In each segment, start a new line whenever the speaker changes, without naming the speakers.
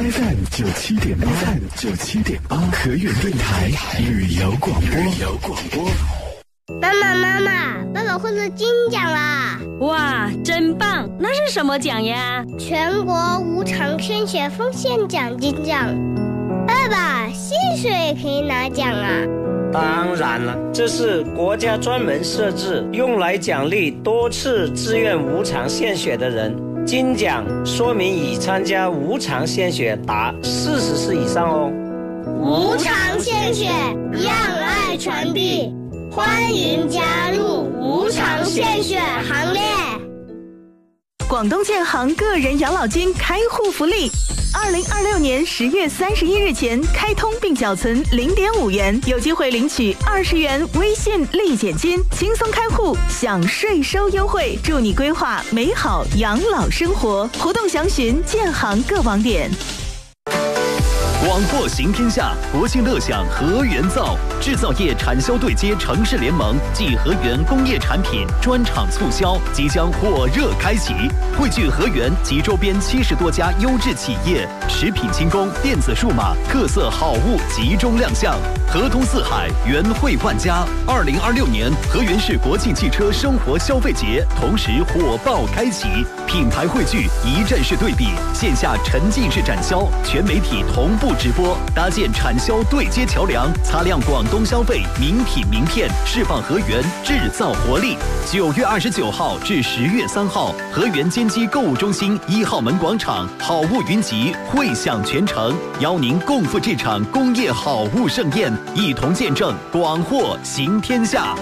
FM 97.8，河源电台旅游广播。
妈妈，爸爸获得金奖啦！
哇，真棒！那是什么奖呀？
全国无偿献血奉献奖金奖。爸爸，献血也可以拿奖啊？
当然了，这是国家专门设置用来奖励多次自愿无偿献血的人。金奖说明已参加无偿献血达40次以上哦。
无偿献血，让爱传递，欢迎加入无偿献血行列。
广东建行个人养老金开户福利，2026年10月31日前开通并缴存0.5元，有机会领取20元微信立减金，轻松开户享税收优惠，助你规划美好养老生活。活动详询建行各网点。
广货行天下，国庆乐享河源造，制造业产销对接城市联盟暨河源工业产品专场促销即将火热开启，汇聚河源及周边70多家优质企业，食品轻工、电子数码特色好物集中亮相，河通四海，源汇万家。2026年河源市国庆汽车生活消费节同时火爆开启，品牌汇聚，一站式对比，线下沉浸式展销，全媒体同步直播，搭建产销对接桥梁，擦亮广东消费名品名片，释放河源制造活力。9月29号至10月3号，河源坚基购物中心1号门广场，好物云集，汇享全城，邀您共赴这场工业好物盛宴，一同见证广货行天下。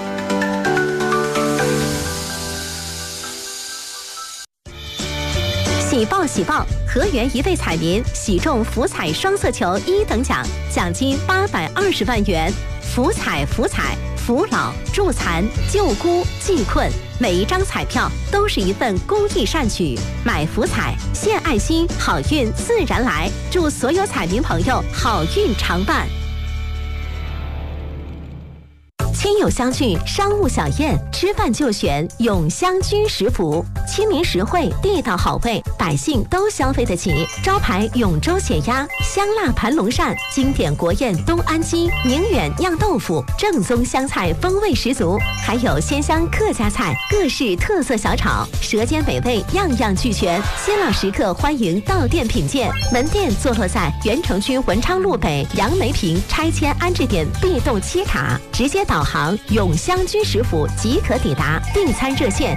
喜报！河源一位彩民喜中福彩双色球1等奖，奖金820万元。福彩，扶老助残救孤济困，每一张彩票都是一份公益善举。买福彩献爱心，好运自然来。祝所有彩民朋友好运常伴。亲友相聚，商务小宴，吃饭就选永香君食府，亲民实惠，地道好味，百姓都消费得起。招牌永州血鸭、香辣盘龙鳝，经典国宴东安鸡、宁远酿豆腐，正宗湘菜风味十足，还有鲜香客家菜，各式特色小炒，舌尖美味样样俱全。新老食客欢迎到店品鉴，门店坐落在原城区文昌路北杨梅坪拆迁安置点 B 栋7卡，直接导航永香君食府即可抵达，订餐热线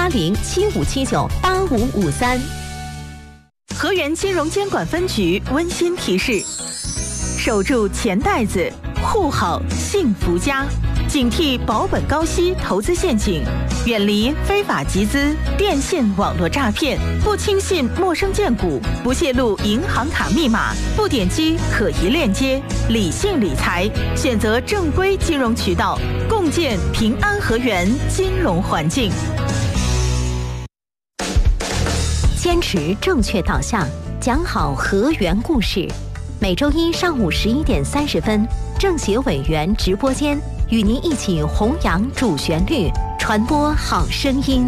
18075798553。
河源金融监管分局温馨提示：守住钱袋子，护好幸福家，警惕保本高息投资陷阱，远离非法集资、电信网络诈骗，不轻信陌生荐股，不泄露银行卡密码，不点击可疑链接，理性理财，选择正规金融渠道，共建平安河源金融环境。
坚持正确导向，讲好河源故事。每周一上午11点30分，政协委员直播间与您一起弘扬主旋律，传播好声音。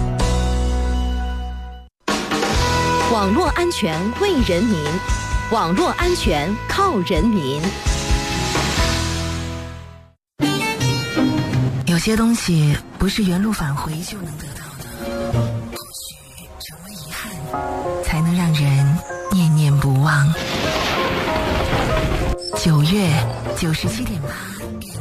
网络安全为人民，网络安全靠人民。
有些东西不是原路返回就能得到的，或许成为遗憾，才能让人念念不忘。9月97.8。